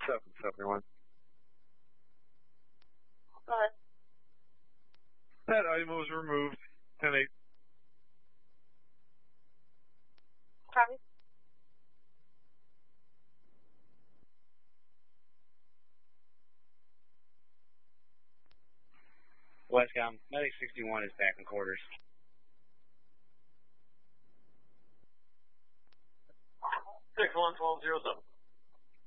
771. Go ahead. That item was removed. 10-8. Copy. Westcom, Medic 61 is back in quarters. 6-1-12-07.